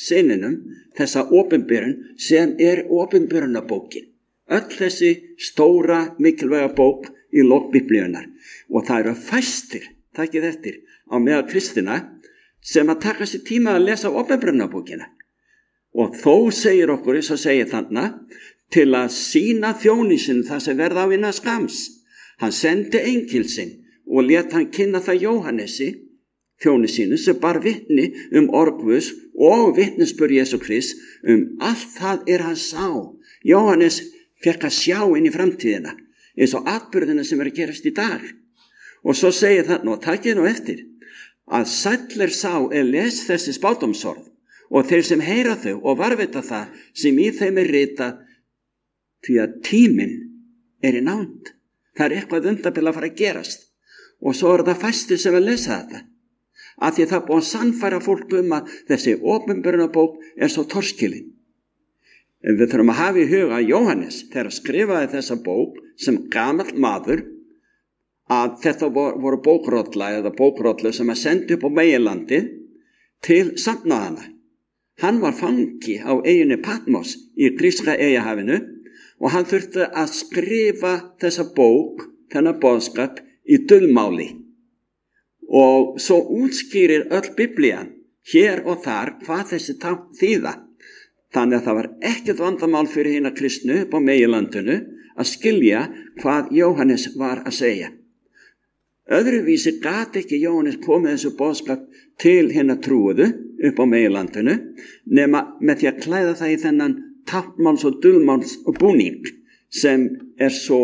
syninum þessa opinberun sem opinberunarbókin. Öll þessi stóra mikilvæga bók í lok Biblíunnar. Og það eru fæstir, takið eftir, á meðal kristina sem að taka sér tíma að lesa opinberunarbókina. Og þó segir okkur, eins og segir þarna, til að sýna þjóni sinn það sem verða á innan skams. Hann sendi engil sinn og lét hann kynna það Jóhannesi, þjóni sínu, sem bar vitni orð Guðs og vitnisburð Jesú Krist allt það hann sá. Jóhannes fekk að sjá inn í framtíðina, eins og atburðina sem að gerast í dag. Og svo segir þarna, og takið nú eftir, að sæll sá les þessi spádómsorð og þeir sem heyra þau og varvita það sem í þeim ritað, því að tíminn í nánd. Það eitthvað undarbil að fara að gerast. Og svo það fæstir sem að lesa þetta. Af því það búið að sannfæra fólk að þessi opinberunarbók svo torskilin. En við þurfum að hafa í huga að Jóhannes, þegar skrifaði þessa bók sem gamall maður, að þetta voru bókrollu sem að sendi upp á meginlandið til safnaðana. Hann var fangi á eyjunni Patmos í gríska eyjahafinu og hann þurfti að skrifa þessa bók, þennan boðskap, í dulmáli. Og svo útskýrir öll Biblían hér og þar hvað þessi tákn þýða. Þannig að það var ekkert vandamál fyrir hina kristnu upp á meginlandinu að skilja hvað Jóhannes var að segja. Öðruvísi gat ekki Jóhannes komið þessu boðskap til hina trúuðu upp á meginlandinu nema með því að klæða það í þennan táknmáls og dulmáls og búning sem svo,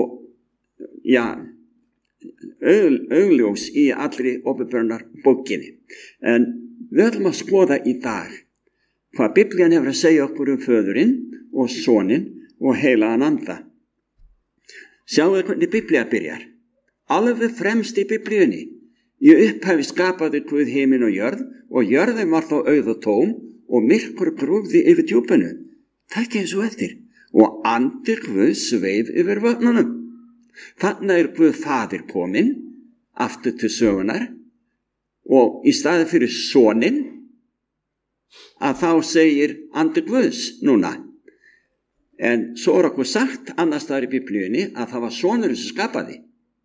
augljós í allri opinberunarbókinni. En við ætlum að skoða í dag hvað Biblían hefur að segja okkur föðurinn og soninn og heilagan anda. Sjáu hvernig Biblía byrjar. Alveg fremst í Biblíunni. Í upphafi skapaði Guð himinn og jörðin var þá auð og tóm og myrkur grúfði yfir djúpinu. Takk svo eftir. Og andi Guðs sveif yfir vötnunum. Þannig Guð faðir kominn aftur til sögunar og í staði fyrir soninn að þá segir andi Guðs núna. En svo okkur sagt annars staðar í Biblíunni að það var sonurinn sem skapaði.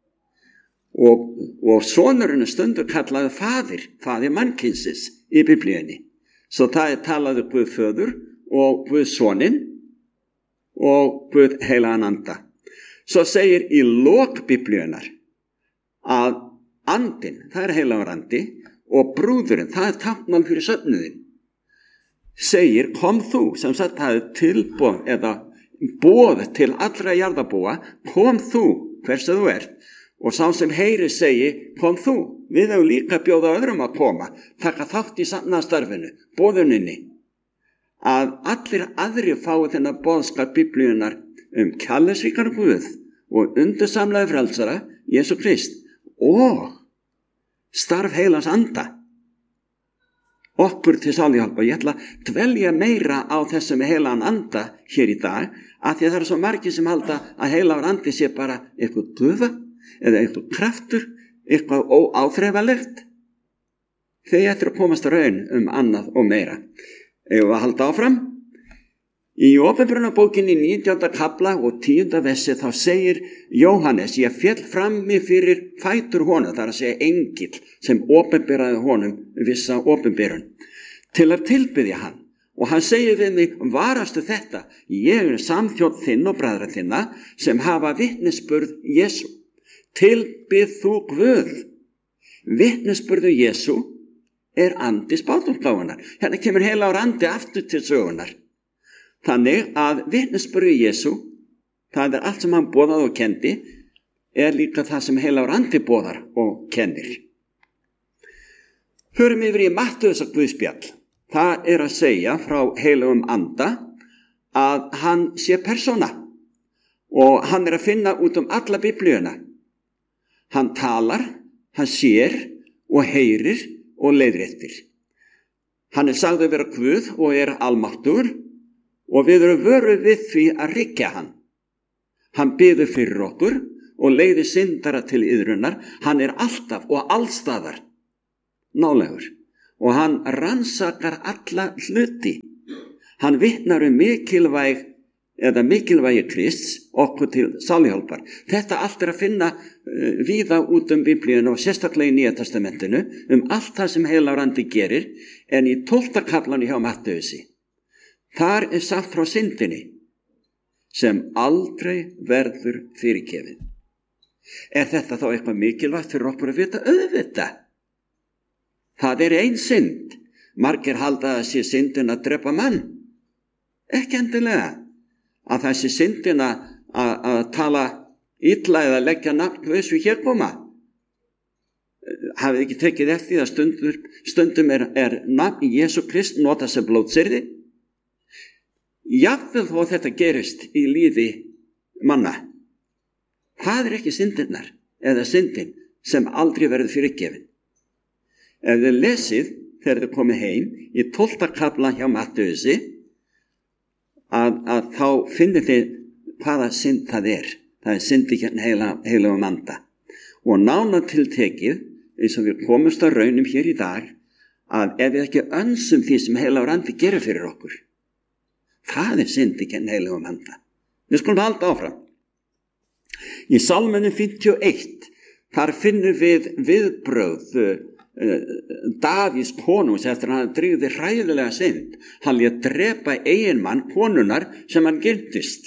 Og sonurinn stundur kallaði faðir mannkynsins í Biblíunni. Svo það talaði Guð föður og Guð soninn og Guð heilagan anda. Svo segir í lok Biblíunnar að andinn, það heilagur andi, og brúðurinn, það táknmál fyrir söfnuðinn, segir kom þú, sem sagt það tilboð eða boð til allra jarðarbúa, kom þú, hvers að þú ert. Og sá sem heyri segi, kom þú, við hefum líka bjóða öðrum að koma, taka þátt í safnaðarstarfinu, boðuninni. Að allir aðrir fái þennan boðskap Biblíunnar kærleiksríkan Guð og undursamlega frelsara, Jesú Krist, og starf heilans anda. Okkur til sáluhjálpar. Ég ætla að dvelja meira á þessum heilagan anda hér í dag, af því að það eru svo margir sem halda að heilagur andi sé bara eitthvað guða, eða eitthvað kraftur, eitthvað óáþreifanlegt. Þegar ég ætla að komast að raun annað og meira. Eigum við að halda áfram? Í opinberunarbókinni 19. kafla og 10. versi þá segir Jóhannes, ég féll frammi fyrir fætur honum, það að segja engill sem opinberaði honum vissa opinberun, til að tilbiðja hann. Og hann segir við mig, varastu þetta, ég samþjónn þinn og bræðra þinna sem hafa vitnisburð Jesú. Tilbið þú Guð. Vitnisburðu Jesú andi spádómsgáfunnar. Hérna kemur heilagur andi aftur til sögunar. Þannig að vitnisburður Jesú, það allt sem hann boðaði og kendi, líka það sem heilagur andi boðar og kennir. Förum yfir í Mattheusar guðspjall. Það að segja frá heilagum anda að hann sé persóna og hann að finna út alla Biblíuna. Hann talar, hann sér og heyrir og leiðréttir. Hann sagður vera Guð og almáttugur og við erum vöruð við því að ryggja hann. Hann biður fyrir okkur og leiðir syndara til iðrunar. Hann alltaf og allstaðar nálægur og hann rannsakar alla hluti. Hann vitnar mikilvægi Krists okkur til sáluhjálpar. Þetta allt að finna víða út Biblíuna og sérstaklega í Nýja testamentinu allt það sem heilagur andi gerir, en í 12. kaflanum hjá Matteusi, þar sagt frá syndinni sem aldrei verður fyrirgefin. Þetta þá eitthvað mikilvægt fyrir okkur að vita? Auðvitað. Það ein synd. Margir halda að sé syndin að drepa mann. Ekki endilega. Að það sé syndin að tala illa eða leggja nafn Guðs við hégóma. Hafið ekki tekið eftir að stundum er nafn Jesú Krist notað sem blótsyrði? Jafnvel þó þetta gerist í lífi manna. Það ekki syndinnar eða syndin sem aldrei verður fyrirgefin. Ef þið lesið þegar þið komið heim í 12. kafla hjá Matteusi, að þá finnið þið hvaða synd það er. Það syndi hérna heilagum anda. Og nánar tiltekið, eins og við komumst að raunum hér í dag, að ef við ekki önsum því sem heilagur andi gerir fyrir okkur, það syndi hérna heilagum anda. Við skulum halda áfram. Í Salminum 51, þar finnum við viðbrögð Davíðs konungs eftir að hann drýgði hræðilega synd. Hann lét drepa eiginmann konunnar sem hann giftist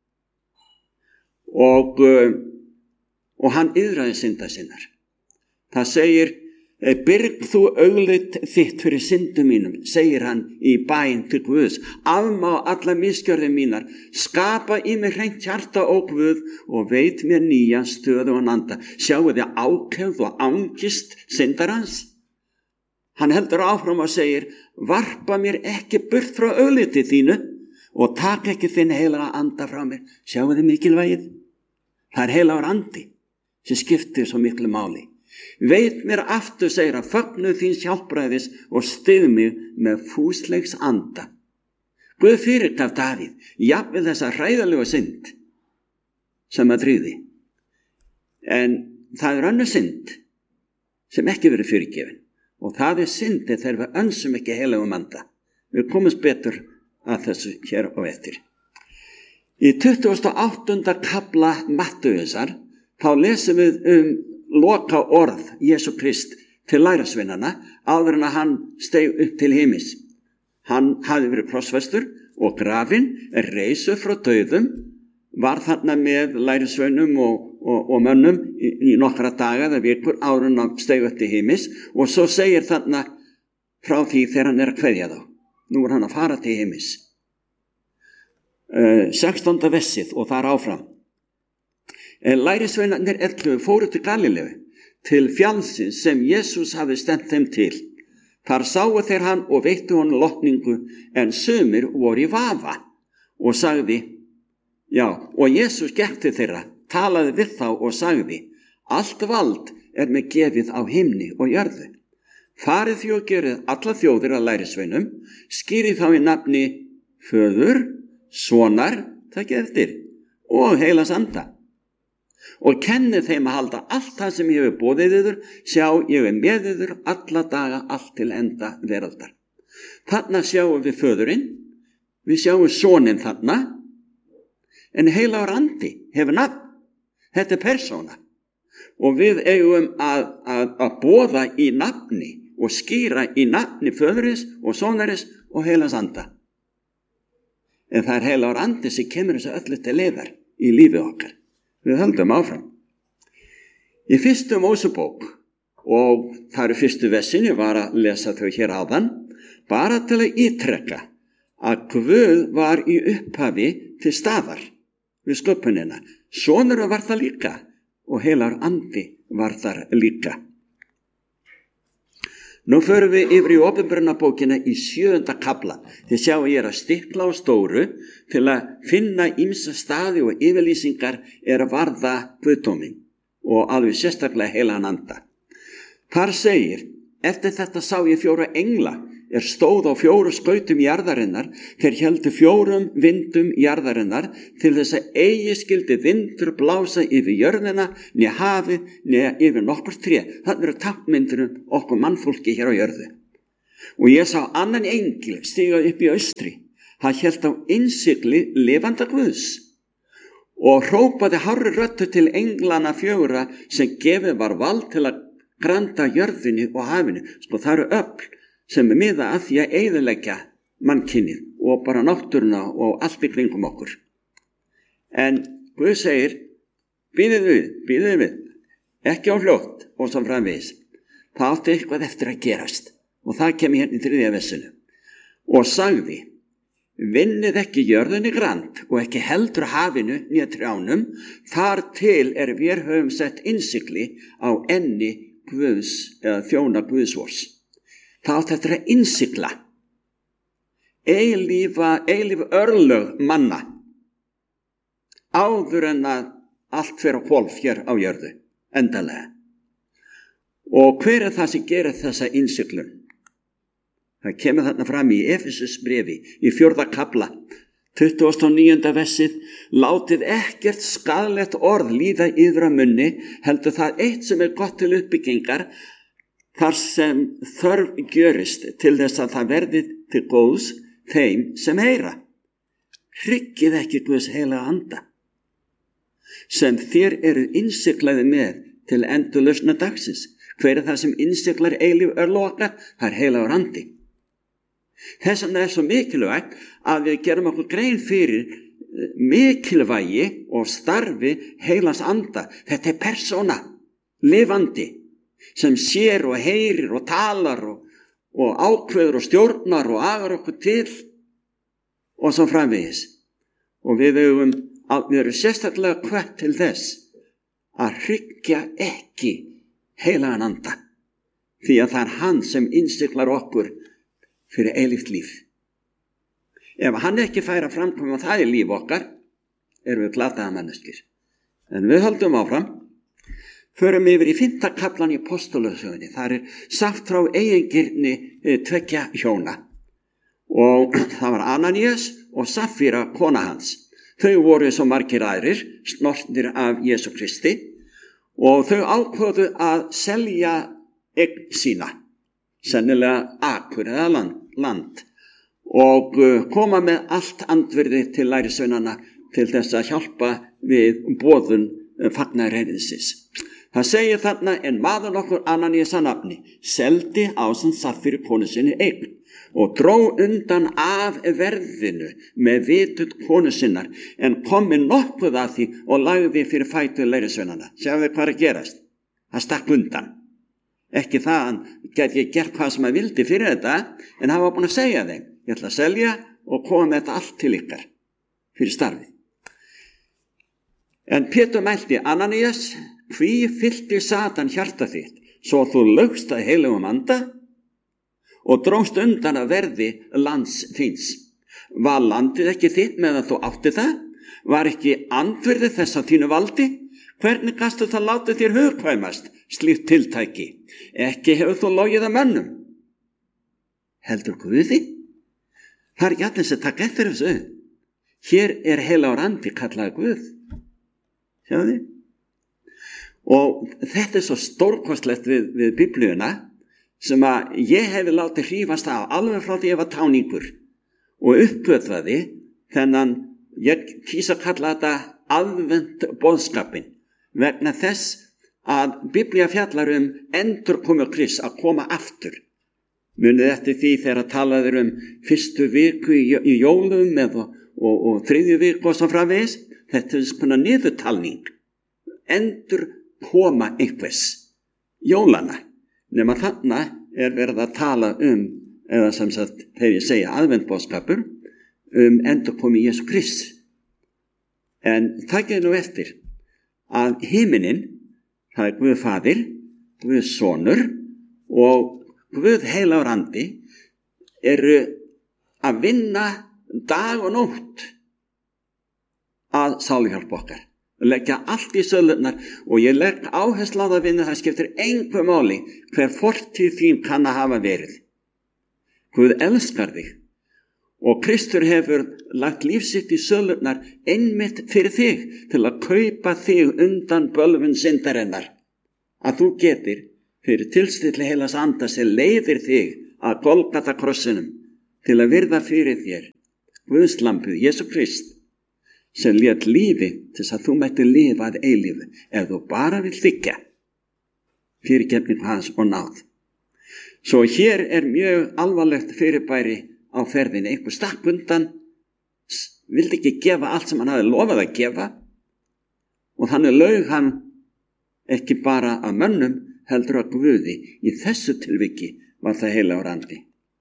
og hann iðraði synda sinnar. Það segir: byrg þú augleit þitt fyrir syndum mínum, segir hann í bæn til Guðs. Afmá alla misgjörðir mínar, skapa í mig hreint hjarta, ó Guð, og veit mér nýja stöðu og anda. Sjáu þið ákefð og angist syndarans? Hann heldur áfram og segir: varpa mér ekki burt frá augliti þínu og taka ekki þinn heilaga anda frá mér. Sjáu þið mikilvægið? Það heilagur andi sem skiptir svo miklu máli. Veit mér aftur, segir hann, fögnuð þíns hjálpræðis og styð mig með fúslegs anda. Guð fyrirgaf Davíð jafnvel þessa hræðalegu synd sem að drýði. En það önnur synd sem ekki verið fyrirgefin, og það syndi þegar við önsum ekki heilagum anda. Við komumst betur að þessu hér og eftir. Í 28. kafla Matteusar þá lesum við loka orð Jesú Krist til lærisveinana áður en að hann steig upp til himins. Hann hafði verið krossfestur og grafinn, reisur frá dauðum, var þarna með lærisveinum og mönnum í nokkra daga eða vikur áður en að steig upp til himins, og svo segir þarna frá því þegar hann að kveðja þá. Nú hann að fara til himins. 16. versið og þar áfram. Lærisveinarnir 11 fóru til Galileu, til fjallsins sem Jesús hafði stefnt þeim til. Þar sáu þeir hann og veittu honum lotningu, en sumir voru í vafa og sagði, og Jesús gekk til þeirra, talaði við þá og sagði: allt vald er mér gefið á himni og jörðu. Farið því og gerið alla þjóðir að lærisveinum, skýrið þá í nafni Föður, Sonar, takið eftir, og heilags anda. Og kennið þeim að halda allt það sem ég hefur boðið yður, sjá, ég er með yður alla daga, allt til enda veraldar. Þarna sjáum við Föðurinn, við sjáum Soninn þarna, en heilagur andi hefur nafn. Þetta er persóna. Og við eigum að boða í nafni og skýra í nafni Föðurins og Sonarins og heilags anda. En það er heilagur andi sem kemur þessu öllu til leiðar í lífi okkar. Við höldum áfram. Í 1. Mósebók, og það eru fyrstu versin, ég var að lesa þau hér áðan, bara til að ítrekka að Guð var í upphafi til staðar við sköpunina. Sonurinn var það líka og heilagur andi var þar líka. Nú förum við yfir í Opinberunarbókina í 7. kafla. Þið sjáum ég að stikla á stóru til að finna ýmsa staði og yfirlýsingar að varða guðdóminn og alveg sérstaklega heilagan anda. Þar segir: eftir þetta sá ég 4 engla stóð á 4 skautum jarðarinnar, þeir héldu 4 vindum jarðarinnar, til þess að eigi skyldi vindur blása yfir jörðina, né hafið, né yfir nokkur tré. Það eru tákmyndir okkur mannfólki hér á jörðu. Og ég sá annan engil stiga upp í austri. Hann hélt á innsigli lifanda Guðs og hrópaði hárri röddu til englana 4 sem gefið var vald til að granda jörðinni og hafinu. Sko, það eru öfl sem miða að því að eyðileggja mannkynið og bara náttúruna og allt í kringum okkur. En Guð segir, bíðið við, ekki á fljótt og svo framvegis. Það átti eitthvað eftir að gerast og það kemur hérna í 3. versinu. Og sagði, vinnið ekki jörðinni grand og ekki heldur hafinu né trjánum, þar til við höfum sett innsigli á enni Guðs eða þjóna Guðsvors. Það átti eftir að innsigla eilíf örlög manna áður en að allt fer á hvolf hér á jörðu, endalega. Og hver það sem gerir þessa innsiglun? Það kemur þarna fram í Efesus bréfi í 4. kafla, 29. versið, látið ekkert skaðlegt orð líða yður að munni, heldur það eitt sem gott til uppbyggingar, þar sem þörf gjörist til þess að það verði til góðs þeim sem heyra. Hryggið ekki Guðs heilaga anda, sem þér eru innsiglaði með til endurlausnar dagsins. Hver það sem innsiglar eilíf örlög okkar? Það heilagur andi. Þess vegna svo mikilvægt að við gerum okkur grein fyrir mikilvægi og starfi heilans anda. Þetta persóna, lifandi, sem sér og heyrir og talar og ákveður og stjórnar og agar okkur til og svo framvegis. Og við erum sérstaklega hvött til þess að hryggja ekki heilagan anda, því að það er hann sem innsiglar okkur fyrir eilíft líf. Ef hann ekki fær að framkvæma það í líf okkar, erum við glataða manneskir. En við höldum áfram, förum yfir í 5. kaflan í Apostolasögunni. Það sagt frá eigingirni 2 hjóna. Og það var Ananías og Safíra, kona hans. Þau voru svo margir aðrir, snortnir af Jesú Kristi, og þau ákváðu að selja eign sína, sennilega akur eða land, og koma með allt andvirði til lærisveinanna til þess að hjálpa við boðun fagnaðarerindisins. Það segir þarna, en maður nokkur Ananías að nafni seldi ásamt Safíru konu sinni eign og dró undan af verðinu með vitund konu sinnar, en kom með nokkuð af því og lagði fyrir fætur lærisveinanna. Sjáðu hvað að gerast? Það stakk undan. Ekki það, hann geti gert hvað sem hann vildi fyrir þetta, en hann var búin að segja þeim, ég ætla að selja og koma með þetta allt til ykkar fyrir starfið. En Pétur mælti, Ananías, hví fyllti Satan hjarta þitt, svo þú laugst að heilagum anda og dróst undan að verði lands þíns. Var landið ekki þitt meðan þú átti það? Var ekki andvirði þess að þínu valdi? Hvernig gastu það látið þér hugkvæmast slíkt tiltæki? Ekki hefur þú logið að mönnum. Heldur Guði? Það ekki allir sem taka eftir þessu. Hér heilagur andi kallaði Guð. Sjáðu? Og þetta svo stórkostlegt við Biblíuna, sem að ég hefi látið hrífast af alveg frá því ég var táningur og uppgötvaði þennan, ég kýs að kalla þetta aðvent boðskapin, vegna þess að Biblía fjallar endurkomu Krists, að koma aftur. Munið eftir því þegar talaður fyrstu viku í jólum og 3. viku og svo framvegis. Þetta svona niðurtalning, endurkoma einhvers, jólana. Nema þarna verið að tala eða sem sagt, þegar ég segja aðventboðskapur, endurkomu Jesú Krists. En það getur nú eftir að himinin, það Guð Faðir, Guð Sonur og Guð heilagur andi eru að vinna dag og nótt að sáluhjálp okkar. Leggja allt í sölurnar og ég legg áherslu á það vinna, það skiptir engu máli hver fortíð þín kann að hafa verið. Guð elskar þig og Kristur hefur lagt líf sitt í sölurnar einmitt fyrir þig til að kaupa þig undan bölvun syndarinnar, að þú getir fyrir tilstilli heilags anda sem leiðir þig að Golgata krossinum til að virða fyrir þér Guðslambið, Jesú Krist, sem lét lífi til þess að þú mætti lifa að eilífu ef þú bara vill þiggja fyrirgefningu hans og náð. Svo hér mjög alvarlegt fyrirbæri á ferðinni. Einhver stakk undan, vildi ekki gefa allt sem hann hafði lofað að gefa og þannig laug hann ekki bara að mönnum heldur að Guði. Í þessu tilviki var það heilagur andi.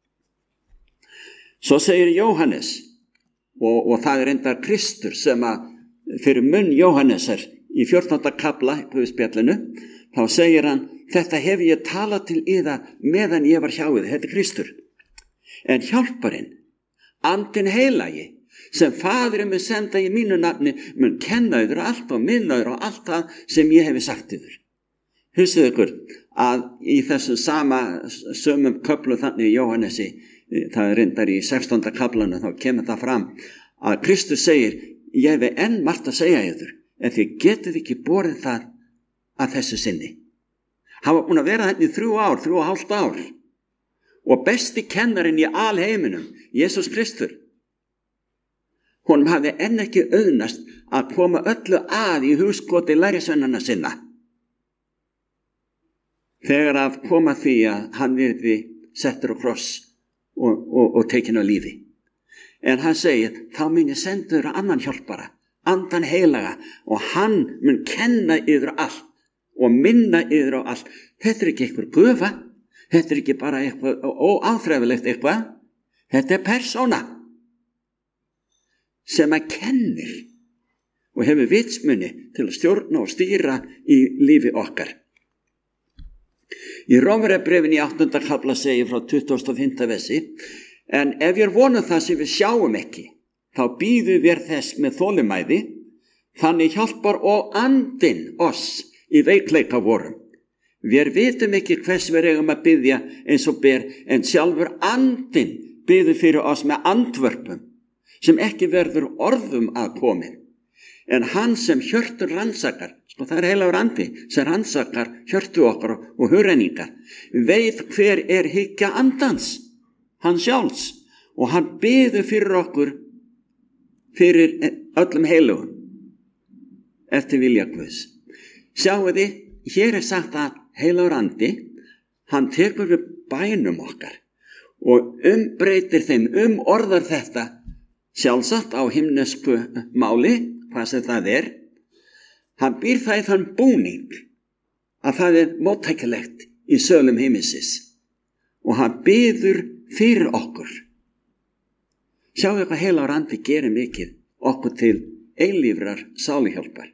Svo segir Jóhannes, og það reyndar Kristur sem að fyrir munn Jóhannesar í 14. kafla í Guðspjallinu, þá segir hann, þetta hef ég talað til yða meðan ég var hjá yður, þetta Kristur. En hjálparinn, andinn heilagi, sem Faðirinn mun senda í mínu nafni, mun kenna yður allt og minna yður og allt það sem ég hefi sagt yður. Hugsið ykkur að í þessu sömum köflu þannig í Jóhannesi, það reyndar í 16. kaflanu, þá kemur það fram að Kristus segir, ég hef enn margt að segja yður, en þið getið ekki borið það að þessu sinni. Hann var búin að vera þetta í 3,5 ár og besti kennarinn í alheiminum, Jesús Kristur. Honum hafði enn ekki auðnast að koma öllu að í hugskoti lærisveinanna sinna. Þegar að koma því að hann yrði settur á kross og tekinn á lífi. En hann segir, þá mun ég senda yður annan hjálpara, andan heilaga, og hann mun kenna yður allt og minna yður á allt. Þetta ekki einhver gufa, þetta ekki bara eitthvað óáþræfilegt eitthvað, þetta persóna sem að kennir og hefur vitsmunni til að stjórna og stýra í lífi okkar. Í Rómverjabréfinu í 8. kafla segir frá 25. versi, en ef ég vonum það sem við sjáum ekki, þá bíðum við þess með þolinmæði, þannig hjálpar og andinn oss í veikleika vorum. Við vitum ekki hvers við eigum að biðja eins og ber, en sjálfur andinn biður fyrir oss með andvörpum, sem ekki verður orðum að komin. En hann sem hjörtur rannsakar, það heilagur andi sem rannsakar hjörtu okkar og hugrenningar, veit hver hyggja andans, hann sjálfs, og hann biður fyrir okkur, fyrir öllum heilugum, eftir vilja Guðs. Sjáu þið, hér sagt að heilagur andi, hann tekur við bænum okkar og umbreytir þeim, orðar þetta sjálfsagt á himnesku máli, hvað sem það hann býr það í þann búning að það móttækilegt í sölum himmisins og hann biður fyrir okkur. Sjáu hvað heilagur andi gerir mikið okkur til eilífrar sáluhjálpar.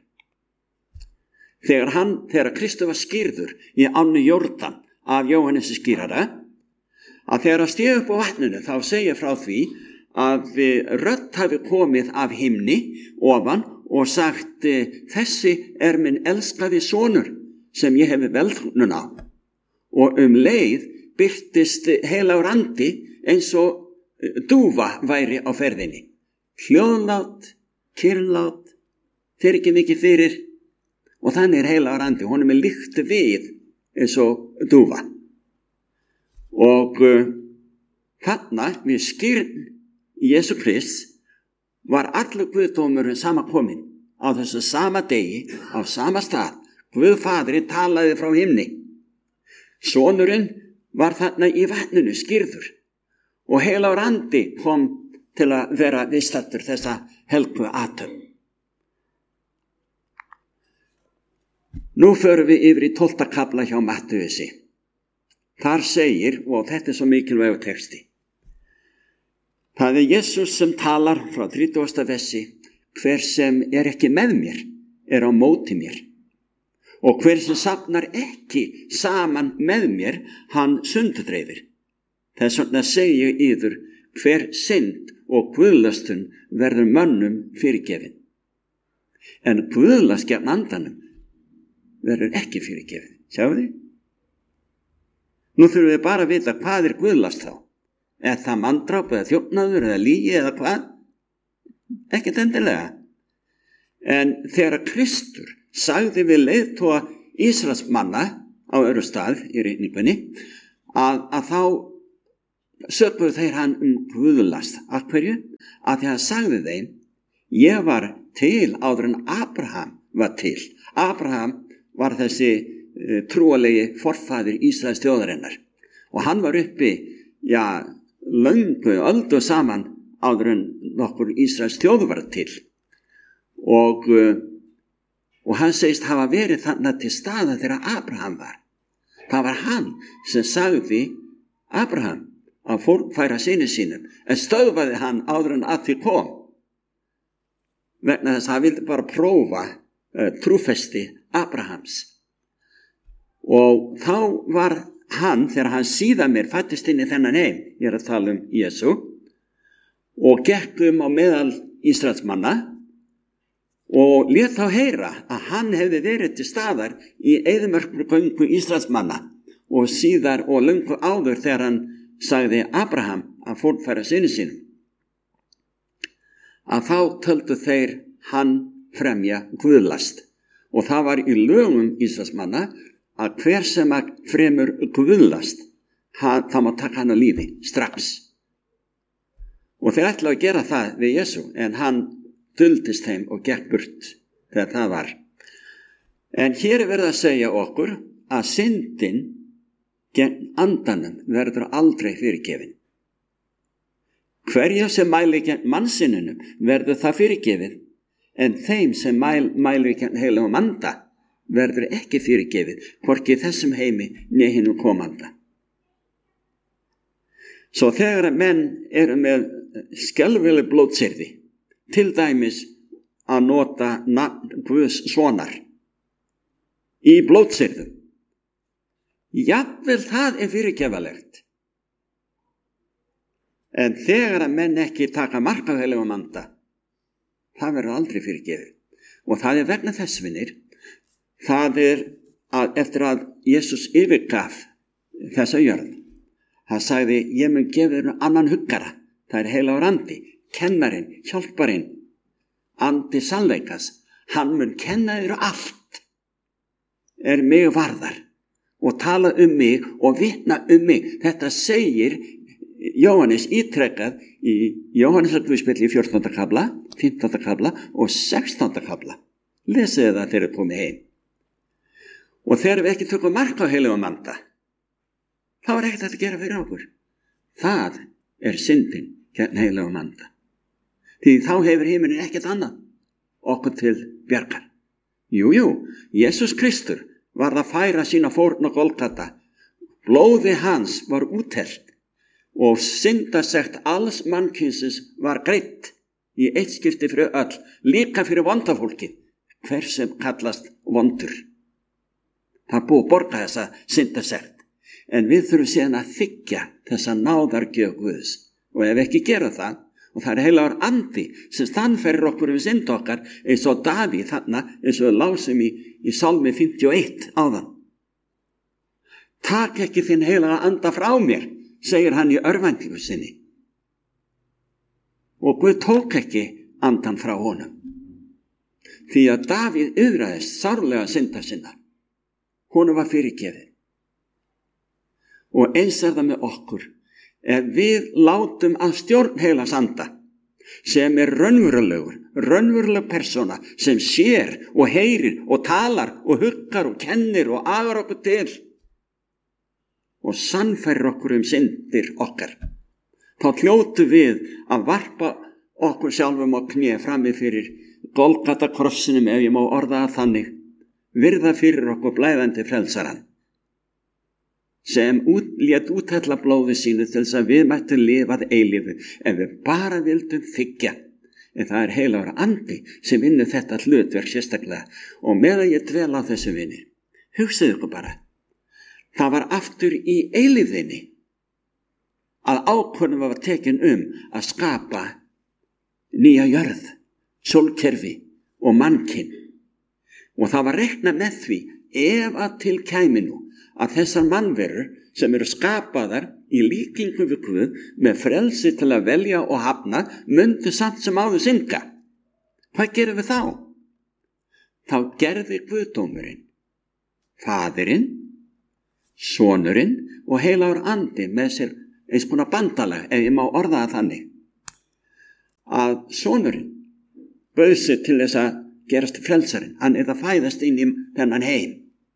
Þegar Kristur var skírður í ánni Jórdan af Jóhannesi skírara, að þegar að stíga upp á vatninu þá segja frá því að rödd hafi komið af himni ofan og sagt, þessi minn elskaði sonur sem ég hefi velþóknun á. Og leið birtist heilagur andi eins og dúfa væri á ferðinni. Hljóðlát, kyrrlát, þeir ekki mikið fyrir, og þannig heilagur andi, honum líkt við eins og dúfa. Og þarna við skírn Jesú Krist var allur Guðdómurinn samankominn á þessu sama degi, á sama stað. Guð Faðirinn talaði frá himni. Sonurinn var þarna í vatninu skírður og heilagur andi kom til að vera viðstaddur þessa helgu athöfn. Nú förum við yfir í 12. kafla hjá Mattheusi. Þar segir, og þetta svo mikilvægur texti, það Jesús sem talar frá 30. versi, hver sem ekki með mér á móti mér, og hver sem safnar ekki saman með mér, hann sundurdreifir. Þess vegna segi ég yður, hver synd og guðlastun verður mönnum fyrirgefin. En guðlast gegn andanum verður ekki fyrirgefin. Sjáu þið? Nú þurfum við bara að vita hvað guðlast þá. Það manndráp eða þjófnaður eða lygi eða hvað? Ekkert endilega. En þegar Kristur sagði við leiðtoga Ísraelsmanna á öðru stað í ritningunni að þá sökuðu þeir hann guðlast. Af hverju? Af því hann sagði þeim, ég var til áður en Abraham var til. Abraham var þessi trúalegi forfaðir Ísraels þjóðarinnar og hann var uppi, löngu öldu saman áður en nokkur Ísraels þjóð var til og hann segist hafa verið þannig til staða þegar Abraham var. Það var hann sem sagði Abraham að fórnfæra syni sínum, en stöðvaði hann áður en að því kom vegna þess að hann vildi bara prófa trúfesti Abrahams. Og þá var hann, þegar hann síðan mér fættist inn í þennan heim, ég er að tala Jesú, og gekk á meðal Ísraelsmanna og lét þá heyra að hann hefði verið til staðar í eyðimörkugöngu Ísraelsmanna og síðar og löngu áður þegar hann sagði Abraham að fórnfæra syni sínum, að þá töldu þeir hann fremja guðlast. Og það var í lögum Ísraelsmanna að hver sem að fremur guðlast, það má taka hann á lífi strax. Og þeir ætlaðu að gera það við Jesú, en hann duldist þeim og gekk burt þegar það var. En hér er verið að segja okkur að syndin gegn andanum verður aldrei fyrirgefin. Hverja sem mælir gegn mannsinnunum verður það fyrirgefið, en þeim sem mælir gegn heilagum anda verður ekki fyrirgefið, hvorki þessum heimi né hinum komanda. Svo þegar menn eru með skelfileg blótsyrði, til dæmis að nota nafn Guðs sonar í blótsyrðum, jafnvel það er fyrirgefalegt. En þegar að menn ekki taka mark á heilagum anda, það verður aldrei fyrirgefið. Og það er vegna þess, vinir, það er að eftir að Jesús yfirgaf þessa jörð, það sagði, ég mun gefa þér annan huggara, það er heilagur andi, kennarinn, hjálparinn, andi sannleikas, hann mun kenna þér allt, er mig varðar og tala mig og vitna mig. Þetta segir Jóhannes ítrekkað í Jóhannesarguðspjalli í 14. kafla, 15. kafla og 16. kafla. Lesið það þegar þið komið heim. Og þegar við ekki tökum mark á heilagum anda, þá er ekkert að gera fyrir okkur. Það er syndin gegn heilagum anda. Því þá hefur himinin ekkert annað okkur til bjargar. Jú, Jesús Kristur var að færa sína fórn á Golgata. Blóði hans var úthellt og syndasekt alls mannkynsins var greitt í eitt skipti fyrir öll, líka fyrir vondafólkið, hver sem kallast vondur. Það er búið að borga þessa syndasekt, en við þurfum síðan að þiggja þessa náðargjöf Guðs. Og ef ekki gera það, og það er heilagur andi sem sannfærir okkur synd okkar, eins og Davíð þarna, eins og lásum í Salmi 51 áðan. Tak ekki þinn heilaga anda frá mér, segir hann í örvæntingu sinni. Og Guð tók ekki andan frá honum. Því að Davíð yðraðist sárlega synda sinna. Honum var fyrirgefið. Og eins er það með okkur. Ef við látum að stjórn heilags anda, sem er raunveruleg persóna, sem sér og heyrir og talar og huggar og kennir og agar okkur til og sannfærir okkur syndir okkar, þá hljótu við að varpa okkur sjálfum á kné frammi fyrir Golgata krossinum, ef ég má orða það þannig, virða fyrir okkur blæðandi frelsarann, sem lét úthella blóði sínu til þess að við mættum lifað eilífu, en við bara vildum þiggja. En það er heilagur andi sem vinnur þetta hlutverk sérstaklega. Og meðan ég dvel á þessu vinni, hugsaðu ykkur bara, það var aftur í eilífðinni að ákvörðun var tekin að skapa nýja jörð, sólkerfi og mannkyn. Og það var reiknað með því, ef að til kæmi nú að þessar mannverur sem eru skapaðar í líkingu við Guð með frelsi til að velja og hafna, myndu samt sem áður synda. Hvað gerum við þá? Þá gerði Guðdómurinn, Faðirinn, Sonurinn og heilagur andi með sér eins konar bandalag, ef ég má orða það þannig, að sonurinn bauð sig til þess að gerast frelsarinn. Hann að fæðast inn í þennan heim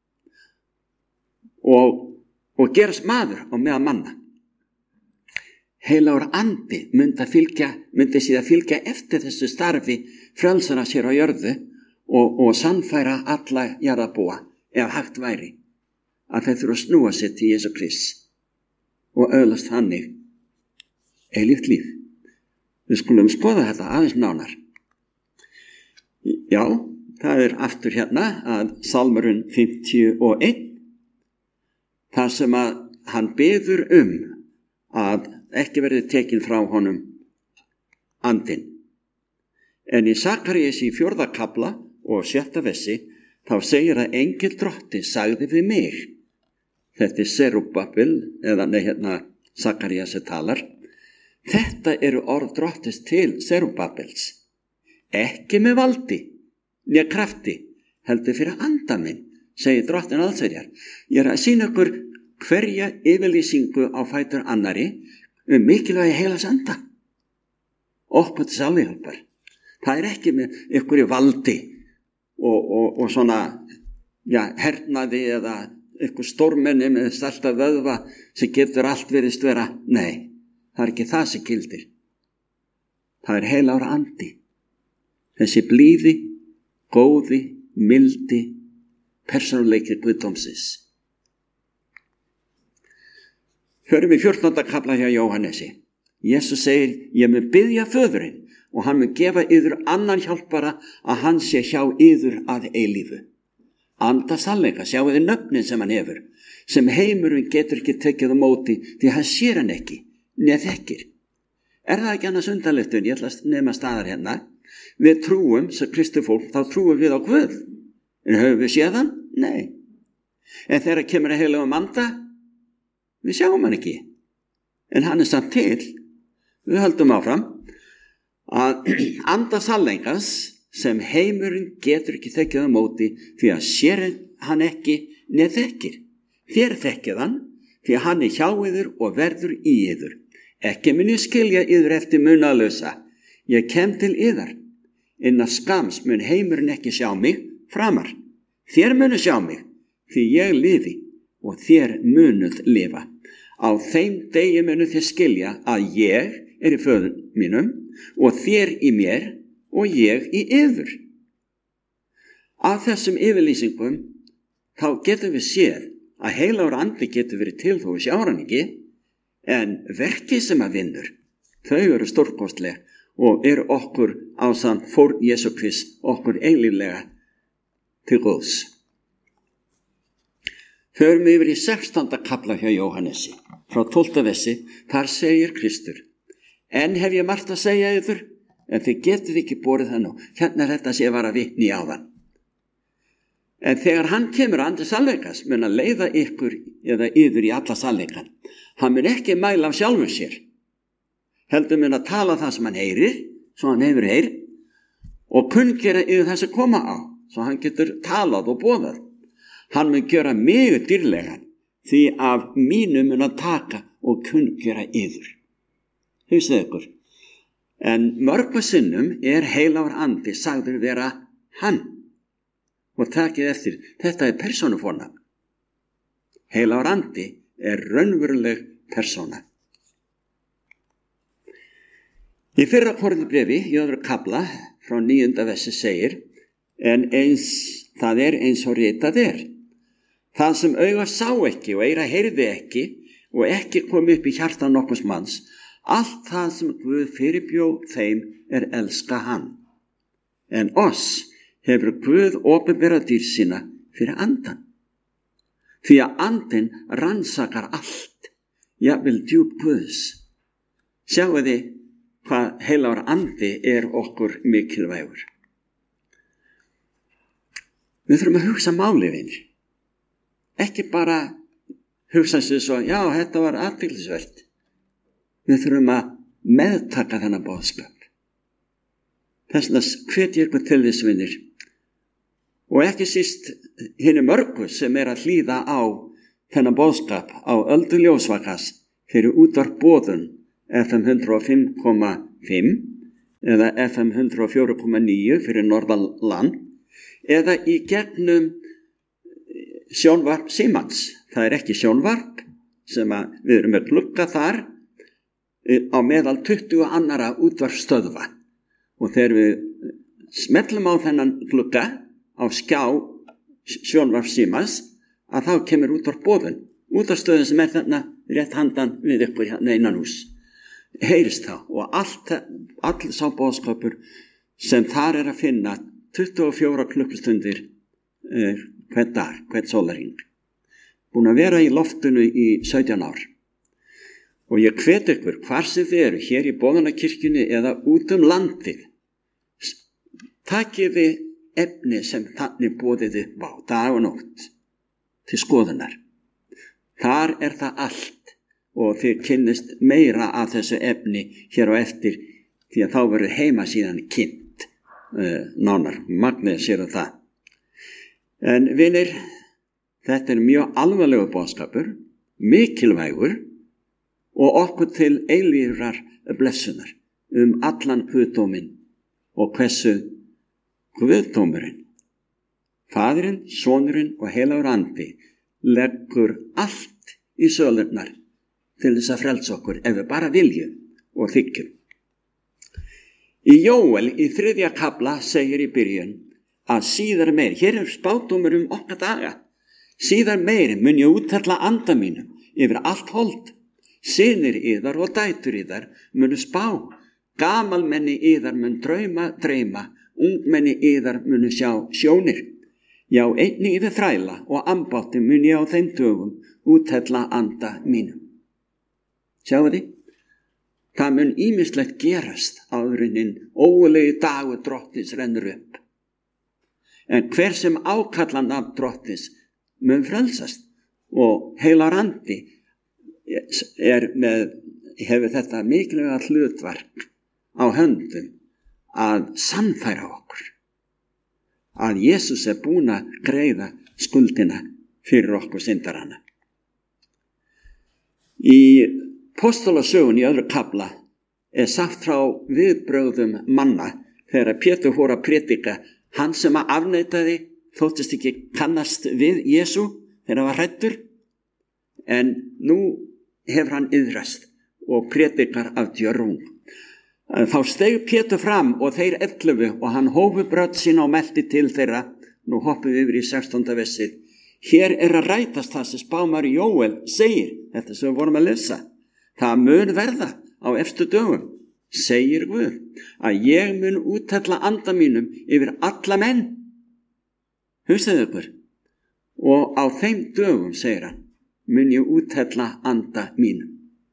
og gerast maður á meðal manna. Heilagur andi myndi síðan fylgja eftir þessu starfi frelsara sér á jörðu og sannfæra alla jarðarbúa, ef hægt væri, að þeir þurfa að snúa sér til Jesú Krist og öðlast þannig eilíft líf. Við skulum skoða þetta aðeins nánar. Já, það aftur hérna að Salmurinn 51, þar sem að hann biður að ekki verði tekin frá honum andinn. En í Sakarías í 4. kafla og 7. versi, þá segir að engil drotti sagði við mig. Þetta Serubabel, Sakarías talar. Þetta eru orð drottis til Serubabels. Ekki með valdi, né krafti, heldur fyrir anda minn, segir drottin allsherjar. Ég að sýna ykkur hverja yfirlýsingu á fætur annari mikilvægi heilags anda. Okkur til sálihjálpar. Það ekki með ykkur í valdi og svona, hernaði eða ykkur stórmenni með stærsta vöðva sem getur allt virðist vera. Nei, það ekki það sem gildir. Það heilagur andi. Þessi blíði, góði, mildi, persónuleiki guðdómsins. Förum við 14. kafla hjá Jóhannesi. Jesús segir, ég mun biðja föðurinn og hann mun gefa yður annan hjálpara að hann sé hjá yður að eilífu. Anda sannleika, sjáu þið nöfnin sem hann hefur, sem heimurinn getur ekki tekið á móti því hann sér hann ekki, né þekkir. Það ekki annars undarlegt, ég ætla að nema staðar hérna. Við trúum, sem kristið fólk, þá trúum við á Guð. En höfum við séð hann? Nei. En þegar kemur að heilagum anda, við sjáum hann ekki. En hann samt til. Við höldum áfram að anda sannleikans sem heimurinn getur ekki þekkið á móti því að sér hann ekki né þekkir. Þér þekkið hann því að hann hjá yður og verður í yður. Ekki mun ég skilja yður eftir munaðlausa. Ég kem til yðar. Innan skams mun heimurinn ekki sjá mig framar. Þér munu sjá mig, því ég lifi og þér munuð lifa. Á þeim degi munu þér skilja að ég í föður mínum og þér í mér og ég í yður. Af þessum yfirlýsingum þá getum við séð að heilagur andi getur verið til þó við sjáum hann ekki, en verkið sem að vinnur, þau eru stórkostleg og eru okkur ásamt fórn Jesú Krist okkur eilíflega til góðs. Förum yfir í 16. kafla hjá Jóhannesi, frá 12. versi, þar segir Kristur, en hef ég margt að segja yður, en þið getið ekki borið það nú. Hérna þetta sé að vara vitni á þann. En þegar hann kemur andi sannleikas, mun að leiða ykkur eða yður í alla sannleikan. Hann mun ekki mæla af sjálfum sér. Heldur mun að tala það sem hann heyrir, svo hann hefur heyr, og kunngera yfir þess að koma á, svo hann getur talað og boðað. Hann mun gera mig dýrlegan, því af mínu mun að taka og kunngera yður. Hugsið ykkur. En mörgum sinnum heilagur andi sagður vera hann. Og takið eftir, þetta persónufornafn. Heilagur andi raunveruleg persóna. Í fyrra Korinthubréfi, í öðru kafla, frá 9. versi segir, en það eins og ritað Það sem auga sá ekki og eyra heyrði ekki og ekki kom upp í hjarta nokkurs manns, allt það sem Guð fyrirbjó þeim elska hann. En oss hefur Guð opinberað dýr sína fyrir andan. Því að andinn rannsakar allt, jafnvel djúp Guðs. Sjáu þið hvað heilagur andi okkur mikilvægur. Við þurfum að hugsa málið vinir. Ekki bara hugsa sér svo, já, þetta var athyglisvert. Við þurfum að meðtaka þennan boðskap. Þess vegna hvet ég ykkur til þess vinir. Og ekki síst hinni mörgu sem að hlýða á þennan boðskap á öldu ljósvakas fyrir útvarpboðun FM 105,5 eða FM 104,9 fyrir Norðanland eða í gegnum sjónvarp Símans. Það ekki sjónvarp sem við erum með glugga þar á meðal 20 annara útvarpsstöðva og þegar við smellum á þennan glugga á skjá sjónvarp Símans að þá kemur útvarpboðun. Útvarpsstöðin sem þarna rétt handan við ykkur hérna innan hús. Heyrist þá og all sá boðskapur sem þar að finna 24 klukkustundir hvern dag, hvern sólarhring. Búin að vera í loftinu í 17 ár. Og ég hvet ykkur hvar sem þið eru, hér í Boðunarkirkjunni eða út landið. Takið þið efni sem þannig boðið upp á dag og nótt til skoðunar. Þar það allt og þið kynnist meira af þessu efni hér á eftir því að þá verður heimasíðan kynnt nánar. Magnið sér það. En vinir, þetta mjög alvarlegur boðskapur, mikilvægur og okkur til eilífrar blessunar allan guðdóminn og hversu guðdómurinn, Faðirinn, Sonurinn og heilagur andi leggur allt í sölurnar til þess að frelsa okkur ef við bara viljum og þykjum. Í Jóel í 3. kafla segir í byrjun að síðar meir, hér spádómur okkar daga, síðar meir mun ég úthella anda mínum yfir allt hold, synir yðar og dætur yðar munu spá, gamalmenni yðar mun dreyma, ungmenni yðar munu sjá sjónir. Já, einnig yfir þræla og ambátti mun ég á þeim dögum úthella anda mínum. Sjáu þið? Það mun ýmislegt gerast áðurinn ógulegi dagur drottins rennur upp. En hver sem ákallan af drottins mun frelsast og heilar andi hefur þetta mikilvæga hlutverk á höndum að sannfæra okkur að Jesús búinn að greiða skuldina fyrir okkur syndarana. Í Póstolasögun í 2. kafla sagt frá viðbrögðum manna þegar Pétur fór að prédika, hann sem afneitaði þóttist ekki kannast við Jesú þegar hann var hræddur, en nú hefur hann iðrast og prédikar af djörfung. Þá steig Pétur fram og þeir 11 og hann hófu brödd sína og melti til þeirra. Nú hoppum við yfir í 16. versið. Hér að rætast það sem spámaður Jóel segir, þetta sem við vorum að lesa. Það mun verða á efstu dögum, segir Guð, að ég mun úthella anda mínum yfir alla menn. Hugsaðu ykkur. Og á þeim dögum, segir hann, mun ég úthella anda mínum.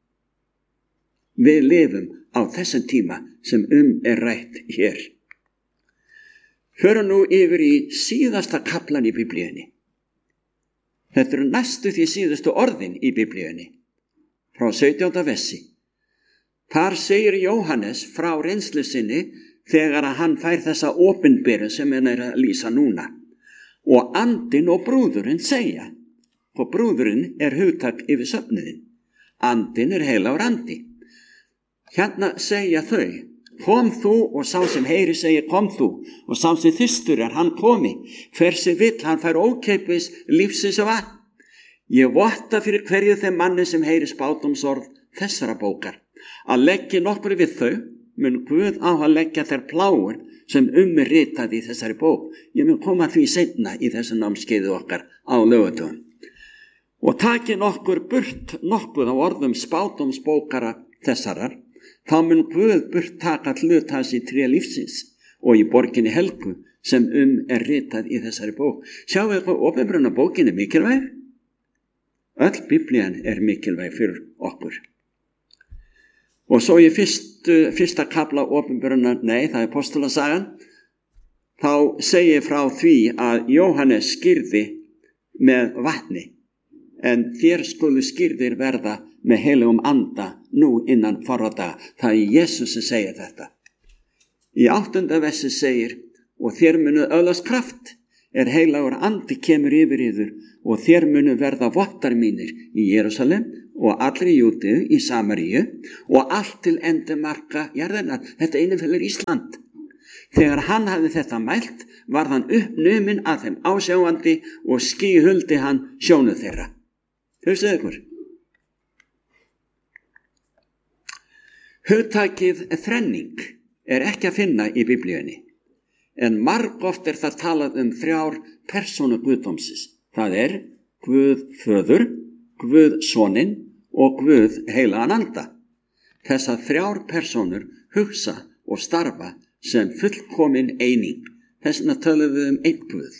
Við lifum á þessum tíma sem rætt hér. Förum nú yfir í síðasta kaflan í Biblíunni. Þetta næstu því síðustu orðin í Biblíunni, frá 17. versi. Þar segir Jóhannes frá reynslu sinni þegar hann fær þessa opinberu sem hann að lýsa núna. Og andinn og brúðurinn segja, og brúðurinn hugtak yfir söfnuðinn. Andinn heilagur andi. Hérna segja þau, kom þú, og sá sem heyri segir kom þú, og sá sem þyrstur hann komi, hver sem vill hann fær ókeipis lífsins vatn. Ég votta fyrir hverju þeim manni sem heyri spádómsorð þessara bókar. Að leggja nokkur við þau, mun Guð á að leggja þær plágur sem ritað í þessari bók. Ég mun koma því seinna í þessu námskeiðu okkar á laugardögum. Og taki nokkur burt nokkuð á orðum spádómsbókara þessarar, þá mun Guð burt taka hluta í tré lífsins og í borginni helgu sem ritað í þessari bók. Sjáu eitthvað, opinberunarbókin mikilvæg? Öll Biblían mikilvæg fyrir okkur. Og svo í fyrsta kafla opinberunar, það Póstolasagan, þá segir frá því að Jóhannes skírði með vatni, en þér skulu skírðir verða með heilugum anda nú innan fárra daga. Það Jesús sem segir þetta. Í 8. versi segir, og þér munu öðlast kraft, heilagur andi kemur yfir yður, og þér munu verða vottar mínir í Jerúsalem og allri Júdeu í Samaríu og allt til endamarka jarðarinnar. Þetta innifellir Ísland. Þegar hann hafði þetta mælt, varð hann uppnuminn að þeim ásjáandi og skýhuldi hann sjónu þeirra. Hugsið ykkur. Hugtakið þrenning ekki að finna í Biblíunni, en margoft það talað 3 persónur guðdómsins. Það Guð föður, Guð soninn og Guð heilagan anda. Þessar 3 persónur hugsa og starfa sem fullkomin eining. Þess vegna tölum við einn Guð.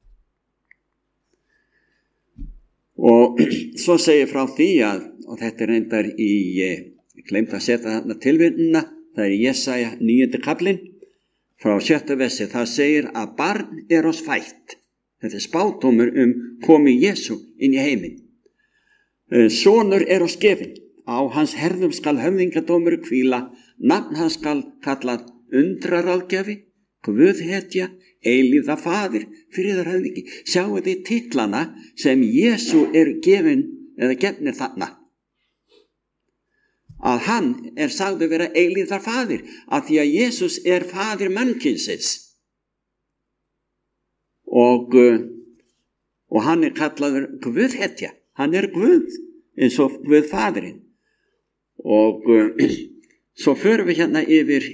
Og svo segir frá því og þetta reyndar ég gleymdi að setja þarna tilvitnunina, það Jesaja 9. kaplinn, frá 6. versi, það segir að barn oss fætt. Þetta spádómur komi Jesú inn í heiminn. Sonur oss gefinn, á hans herðum skal höfðingadómur hvíla, nafn hans skal kallað undraráðgjafi, Guðhetja, eilífða faðir, friðarhöfðingi. Sjáu þið titlana sem Jesú gefin eða gefnir þarna. Að hann sagður vera eilífðar faðir, að því að Jesús faðir mannkynsins. Og hann kallaður Guðhetja. Hann Guð, eins og Guð faðirinn. Og svo förum við hérna yfir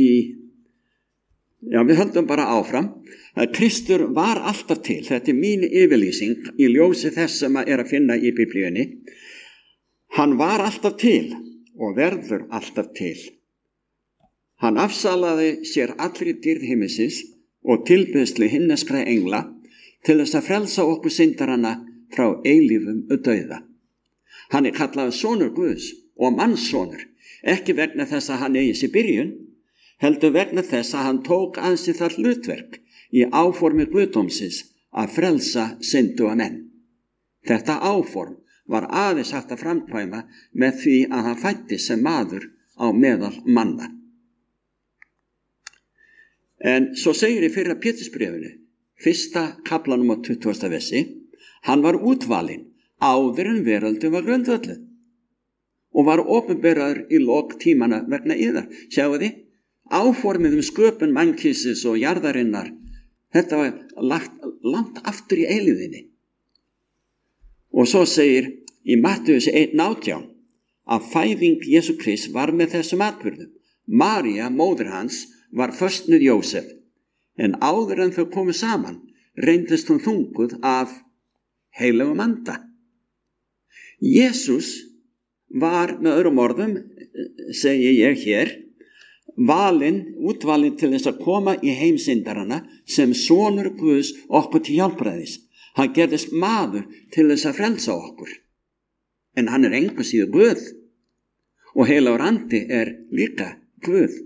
við höldum bara áfram, að Kristur var alltaf til. Þetta mín yfirlýsing í ljósi þess sem að finna í Biblíunni. Hann var alltaf til og verður alltaf til. Hann afsalaði sér allri dýrð himmisins og tilbeiðslu himneskra engla til þess að frelsa okkur syndarana frá eilífum dauða. Hann kallaður sonur Guðs og mannssonur, ekki vegna þess að hann eigi sér byrjun, heldur vegna þess að hann tók að sér það hlutverk í áformi Guðdómsins að frelsa synduga menn. Þetta áform var aðeins hægt að framkvæma með því að hann fæddist sem maður á meðal manna. En svo segir í 1. Pétursbréfinu, 1. kaflanum á 20. versi, hann var útvalinn áður en veröldin var grundvölluð og var opinberaður í lok tímana vegna yðar. Sjáu þið, áformið sköpun mannkynsins og jarðarinnar, þetta var lagt langt aftur í eilífðinni. Og svo segir í Mattheus 1:18 að fæðing Jesú Krist var með þessum atburðum. María, móðir hans, var föstnuð Jósef, en áður en þau komu saman, reyndist hún þunguð af heilagum anda. Jesús var með öðrum orðum, segi ég hér, útvalinn til þess að koma í heimsyndarana sem sonur Guðs okkur til hjálpræðis. Hann gerðist maður til þess að frelsa okkur. En hann engu síður Guð. Og heilagur andi líka Guð.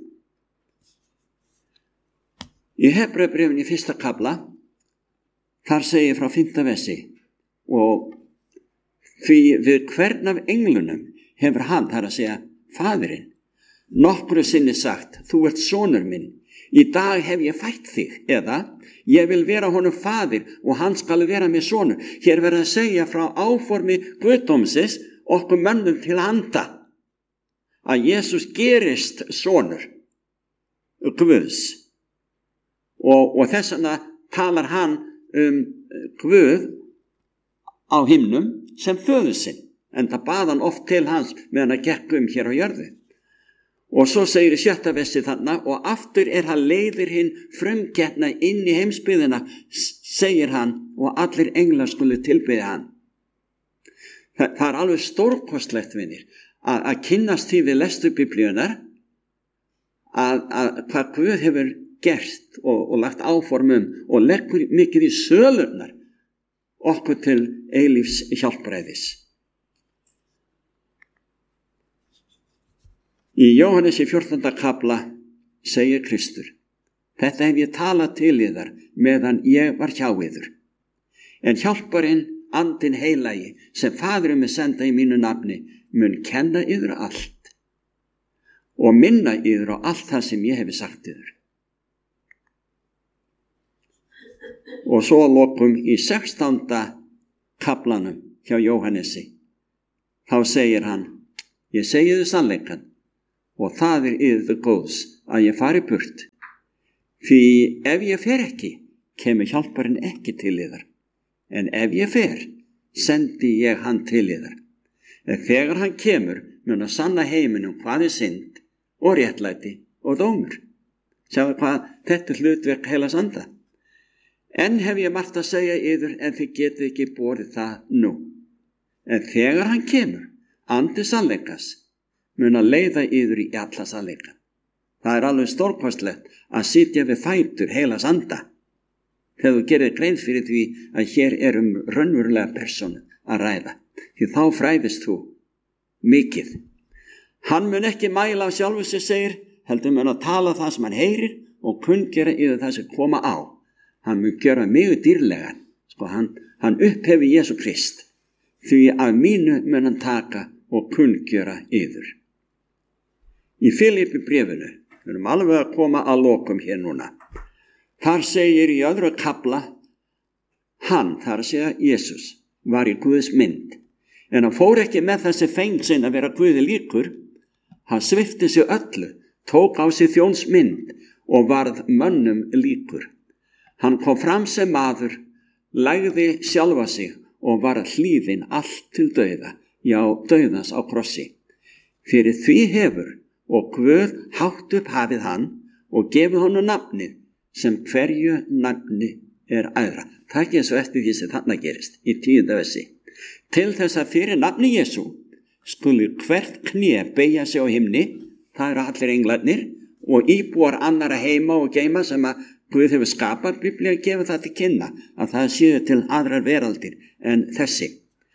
Í Hebreubréfinu í 1. kafla, þar segir frá 5. versi, og því við hvern af englunum hefur hann, þar að segja, faðirinn, nokkru sinni sagt, þú ert sonur minn, í dag hef ég fætt þig, eða ég vil vera honum faðir og hann skal vera mér sonur. Hér verður að segja frá áformi Guðdómsins okkur mönnum til handa, að Jesús gerist sonur Guðs. Og þess vegna talar hann Guð á himnum sem föður sinn, en það bað hann oft til hans meðan að gekk hér á jörðu. Og svo segir í 6. versi þarna, og aftur hann leiðir hinn frumkeppna inn í heimsbyggðina, segir hann, og allir englar skulu tilbiðja hann. Það alveg stórkostlegt, vinir, að kynnast því við lestu Biblíunar, að hvað Guð hefur gert og lagt áformum og leggur mikið í sölurnar okkur til eilífs hjálpræðis. Í Jóhannes í 14. kafla segir Kristur, þetta hef ég talað til yðar meðan ég var hjá yður. En hjálparinn, andinn heilagi, sem Faðirinn mun senda í mínu nafni, mun kenna yður allt og minna yður á allt það sem ég hefi sagt yður. Og svo lokum í 16. kaflanum hjá Jóhannesi, þá segir hann, ég segi þið sannleikann og það yður góðs að ég fari burt. Því ef ég fer ekki, kemur hjálparinn ekki til yðar. En ef ég fer, sendi ég hann til yðar. En þegar hann kemur, mun að sanna heiminum hvað synd og réttlæti og dómur. Sjáðu hvað þetta hlutverk Heilags Anda. En hef ég margt að segja yður en þið getið ekki borið það nú. En þegar hann kemur, andi sannleikas, mun að leiða yður í alla sannleika. Það er alveg stórkostlegt að sitja við fætur Heilags Anda. Þegar þú gerir grein fyrir því að hér raunverulega persónu að ræða. Því þá fræðist þú mikið. Hann mun ekki mæla á sjálfu sig, segir, heldur mun að tala það sem hann heyrir og kunngera yfir það sem koma á. Hann mun gera mjög dýrlegan. Hann upphefi Jesú Krist. Því af mínu mun hann taka og kunngera yfir. Í Filipi bréfinu, við erum alveg að koma að lokum hér núna. Þar segir í öðru kafla, hann, þar að segja Jesús, var í Guðs mynd. En hann fór ekki með þessi fengsinn að vera Guði líkur. Hann svipti sig öllu, tók á sig þjónsmynd og varð mönnum líkur. Hann kom fram sem maður, lagði sjálfa sig og varð hlýðinn allt til dauða, já, dauðans á krossi. Fyrir því hefur og Guð hátt upp hafið hann og gefið honum nafnið sem hverju nafni er æðra. Það er ekki eins og eftir því sem þarna gerist í 10. versi. Til þess að fyrir nafni Jesú skuli hvert kné beygja sig á himni, það eru allir englarnir og íbúar annara heima og geima sem að Guð hefur skapað. Biblía gefur það til kynna að það séu til aðrar veraldir en þessi.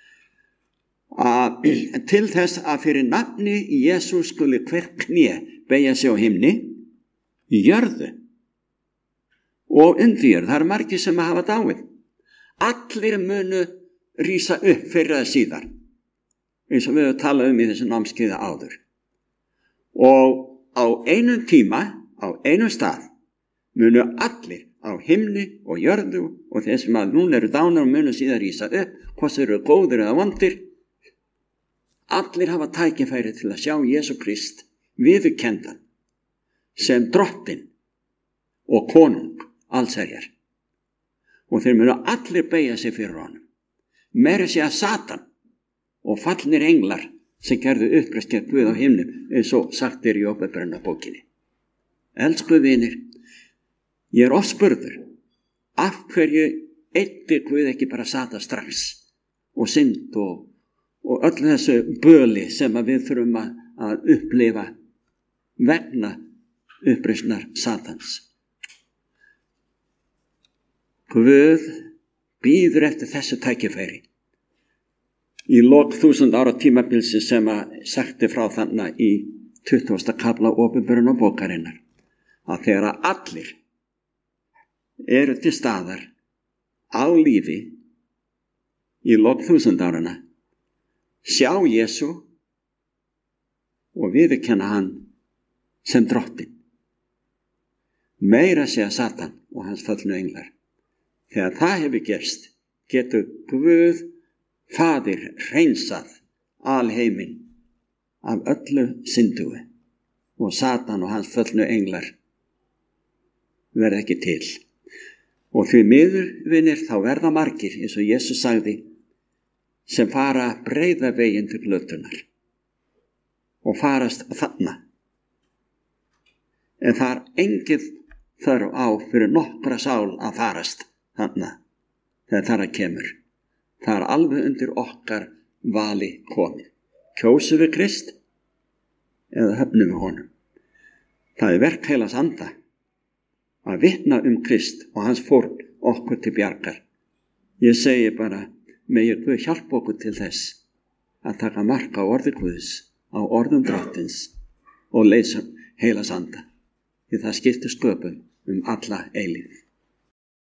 Til þess að fyrir nafni Jesú skuli hvert kné beygja sig á himni, í jörðu og undir jörð. Það eru margir sem hafa dáið. Allir munu rísa upp fyrir að síðar, eins og við höfum talað í þessu námskeiði áður. Og á einum tíma, á einum stað, munu allir á himni og jörðu og þeir sem að núna eru dánar og munu síðan rísa upp, hvort þeir eru góðir eða vondir, allir hafa tækifæri til að sjá Jesú Krist viðurkenndan sem drottinn og konung allsherjar. Og þeir munu allir beygja sig fyrir honum. Meira sé að Satan og fallnir englar sem gerðu uppreist gegn Guð á himnum, eins og sagt í Ópenbarunarbókinni. Elsku vinir, ég er oft spurður, af hverju eyddi Guð ekki bara Satan strax og synd og öll þessu böli sem við þurfum að upplifa vegna uppreisnar Satans. Guð bíður eftir þessu tækifæri. Í lok 1000 ára tímabilsins sem að sagti frá þarna í 20. kafla Ópenbarunarbókarinnar, að þegar að allir eru til staðar á lífi í lok 1000 árana, sjá Jesú og viðurkenna hann sem drottinn. Meira sé að Satan og hans fallnu englar. Þegar það hefur gerst, getur Guð Faðir hreinsað alheiminn af öllu syndugu og Satan og hans fallnu englar verða ekki til. Og því miður, vinir, þá verða margir, eins og Jesús sagði, sem fara breiða veginn til glötunar og farast þarna. En það er engin þörf á fyrir nokkra sál að farast þarna þegar þar að kemur. Það er alveg undir okkar vali komið. Kjósum við Krist eða höfnum við honum. Það er verk Heilags Anda að vitna Krist og hans fórn okkur til bjargar. Ég segi bara, megi Guð hjálpa okkur til þess að taka mark á orði Guðs, á orðum drottins og leysa Heilags Anda. Því það skiptir sköpum alla eilífð.